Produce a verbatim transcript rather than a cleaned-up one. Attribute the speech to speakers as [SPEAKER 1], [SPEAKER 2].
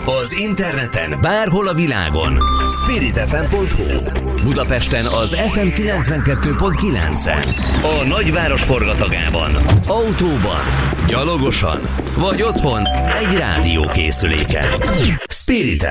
[SPEAKER 1] Az interneten bárhol a világon. spirit ef em pont hu. Budapesten az ef em kilencvenkettő pont kilencen. A nagyváros forgatagában. Autóban, gyalogosan vagy otthon egy rádiókészüléken. Spirit